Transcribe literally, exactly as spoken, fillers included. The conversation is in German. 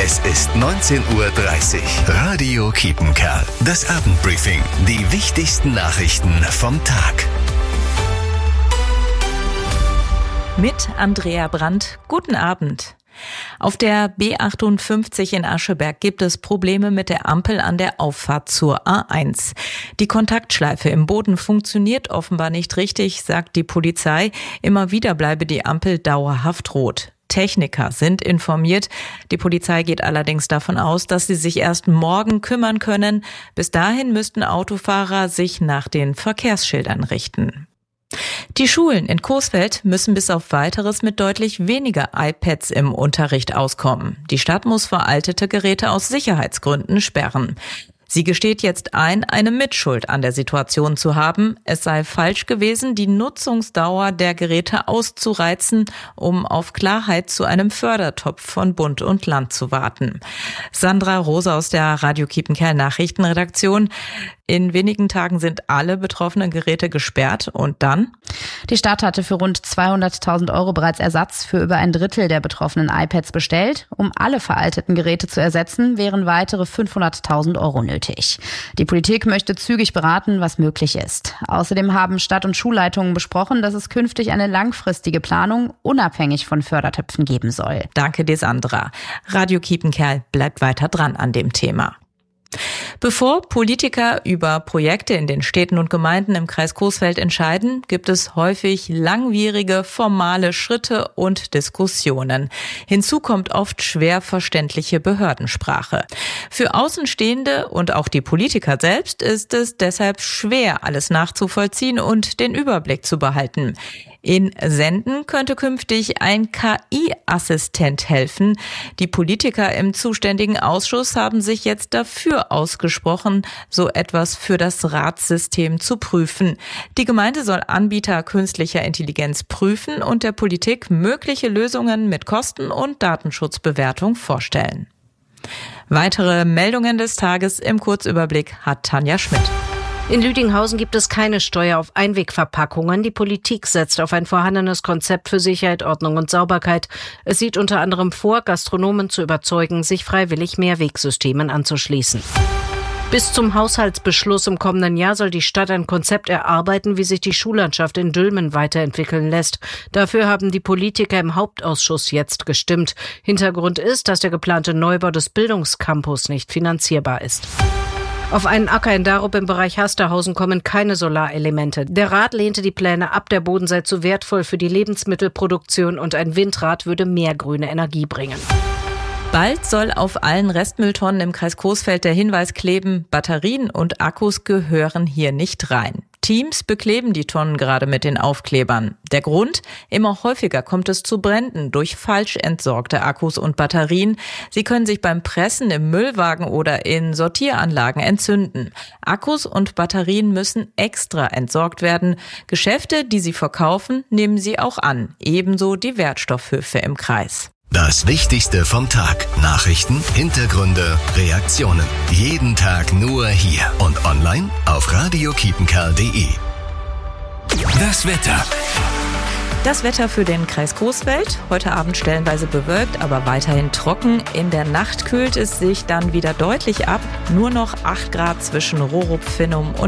Es ist neunzehn Uhr dreißig. Radio Kiepenkerl. Das Abendbriefing. Die wichtigsten Nachrichten vom Tag. Mit Andrea Brandt. Guten Abend. Auf der B achtundfünfzig in Ascheberg gibt es Probleme mit der Ampel an der Auffahrt zur A eins. Die Kontaktschleife im Boden funktioniert offenbar nicht richtig, sagt die Polizei. Immer wieder bleibe die Ampel dauerhaft rot. Techniker sind informiert. Die Polizei geht allerdings davon aus, dass sie sich erst morgen kümmern können. Bis dahin müssten Autofahrer sich nach den Verkehrsschildern richten. Die Schulen in Coesfeld müssen bis auf Weiteres mit deutlich weniger iPads im Unterricht auskommen. Die Stadt muss veraltete Geräte aus Sicherheitsgründen sperren. Sie gesteht jetzt ein, eine Mitschuld an der Situation zu haben. Es sei falsch gewesen, die Nutzungsdauer der Geräte auszureizen, um auf Klarheit zu einem Fördertopf von Bund und Land zu warten. Sandra Rose aus der Radio Kiepenkerl Nachrichtenredaktion. In wenigen Tagen sind alle betroffenen Geräte gesperrt und dann? Die Stadt hatte für rund zweihunderttausend Euro bereits Ersatz für über ein Drittel der betroffenen iPads bestellt. Um alle veralteten Geräte zu ersetzen, wären weitere fünfhunderttausend Euro nötig. Die Politik möchte zügig beraten, was möglich ist. Außerdem haben Stadt- und Schulleitungen besprochen, dass es künftig eine langfristige Planung unabhängig von Fördertöpfen geben soll. Danke dir, Sandra. Radio Kiepenkerl bleibt weiter dran an dem Thema. Bevor Politiker über Projekte in den Städten und Gemeinden im Kreis Coesfeld entscheiden, gibt es häufig langwierige formale Schritte und Diskussionen. Hinzu kommt oft schwer verständliche Behördensprache. Für Außenstehende und auch die Politiker selbst ist es deshalb schwer, alles nachzuvollziehen und den Überblick zu behalten. In Senden könnte künftig ein K I-Assistent helfen. Die Politiker im zuständigen Ausschuss haben sich jetzt dafür ausgesprochen, so etwas für das Ratssystem zu prüfen. Die Gemeinde soll Anbieter künstlicher Intelligenz prüfen und der Politik mögliche Lösungen mit Kosten- und Datenschutzbewertung vorstellen. Weitere Meldungen des Tages im Kurzüberblick hat Tanja Schmidt. In Lüdinghausen gibt es keine Steuer auf Einwegverpackungen. Die Politik setzt auf ein vorhandenes Konzept für Sicherheit, Ordnung und Sauberkeit. Es sieht unter anderem vor, Gastronomen zu überzeugen, sich freiwillig Mehrwegsystemen anzuschließen. Bis zum Haushaltsbeschluss im kommenden Jahr soll die Stadt ein Konzept erarbeiten, wie sich die Schullandschaft in Dülmen weiterentwickeln lässt. Dafür haben die Politiker im Hauptausschuss jetzt gestimmt. Hintergrund ist, dass der geplante Neubau des Bildungscampus nicht finanzierbar ist. Auf einen Acker in Darup im Bereich Hasterhausen kommen keine Solarelemente. Der Rat lehnte die Pläne ab, der Boden sei zu wertvoll für die Lebensmittelproduktion und ein Windrad würde mehr grüne Energie bringen. Bald soll auf allen Restmülltonnen im Kreis Coesfeld der Hinweis kleben, Batterien und Akkus gehören hier nicht rein. Teams bekleben die Tonnen gerade mit den Aufklebern. Der Grund? Immer häufiger kommt es zu Bränden durch falsch entsorgte Akkus und Batterien. Sie können sich beim Pressen im Müllwagen oder in Sortieranlagen entzünden. Akkus und Batterien müssen extra entsorgt werden. Geschäfte, die sie verkaufen, nehmen sie auch an. Ebenso die Wertstoffhöfe im Kreis. Das Wichtigste vom Tag. Nachrichten, Hintergründe, Reaktionen. Jeden Tag nur hier und online auf radio kiepenkerl punkt de. Das Wetter. Das Wetter für den Kreis Coesfeld. Heute Abend stellenweise bewölkt, aber weiterhin trocken. In der Nacht kühlt es sich dann wieder deutlich ab. Nur noch acht Grad zwischen Rorup, Finnum und